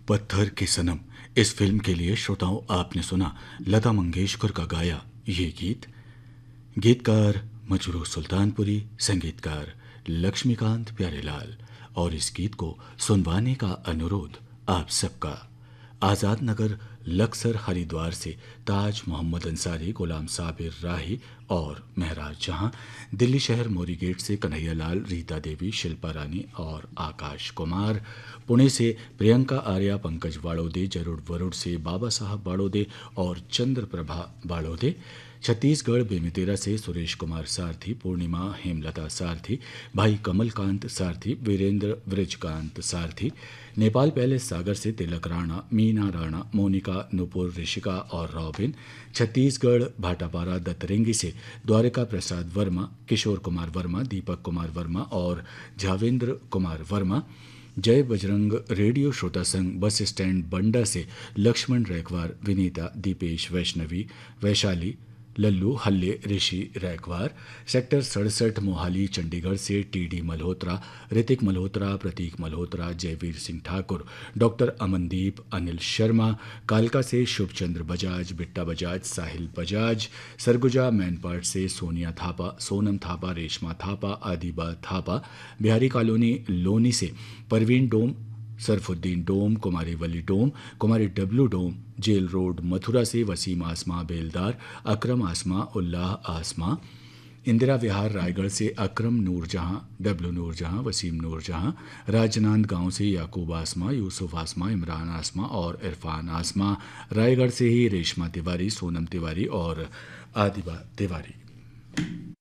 पत्थर के सनम इस फिल्म के लिए श्रोताओं आपने सुना लता मंगेशकर का गाया ये गीत। गीतकार मजरू सुल्तानपुरी, संगीतकार लक्ष्मीकांत प्यारेलाल। और इस गीत को सुनवाने का अनुरोध आप सबका। आज़ाद नगर लक्सर हरिद्वार से ताज मोहम्मद अंसारी, गुलाम साबिर राही और महराज जहां, दिल्ली शहर मोरी गेट से कन्हैया लाल, रीता देवी, शिल्पा रानी और आकाश कुमार, पुणे से प्रियंका आर्या, पंकज बाड़ोदे, जरुड़ वरुड़ से बाबा साहब बाड़ोदे और चंद्र प्रभा बाड़ोदे, छत्तीसगढ़ बेमेतेरा से सुरेश कुमार सारथी, पूर्णिमा हेमलता सारथी, भाई कमलकांत सारथी, वीरेंद्र ब्रिजकांत सारथी, नेपाल पैलेस सागर से तिलक राणा, मीना राणा, मोनिका, नुपुर, ऋषिका और रॉबिन, छत्तीसगढ़ भाटापारा दत्तरेंगी से द्वारिका प्रसाद वर्मा, किशोर कुमार वर्मा, दीपक कुमार वर्मा और झावेंद्र कुमार वर्मा, जय बजरंग रेडियो श्रोता संघ बस स्टैंड बंडा से लक्ष्मण रैकवार, विनीता, दीपेश, वैष्णवी, वैशाली, लल्लू, हल्ले, ऋषि रैकवार, सेक्टर 67 मोहाली चंडीगढ़ से टीडी मल्होत्रा, ऋतिक मल्होत्रा, प्रतीक मल्होत्रा, जयवीर सिंह ठाकुर, डॉक्टर अमनदीप, अनिल शर्मा, कालका से शुभचंद्र बजाज, बिट्टा बजाज, साहिल बजाज, सरगुजा मैनपाट से सोनिया थापा, सोनम थापा, रेशमा थापा, आदिबा थापा, बिहारी कॉलोनी लोनी से परवीन डोम, सरफुद्दीन डोम, कुमारी वली डोम, कुमारी डब्लू डोम, जेल रोड मथुरा से वसीम आसमा बेलदार, अकरम आसमा, उल्लाह आसमा, इंदिरा विहार रायगढ़ से अकरम नूरजहां, डब्लू नूरजहां, वसीम नूरजहां, राजनांद गांव से याकूब आसमा, यूसुफ आसमा, इमरान आसमा और इरफान आसमा, रायगढ़ से ही रेशमा तिवारी, सोनम तिवारी और आदिबा तिवारी।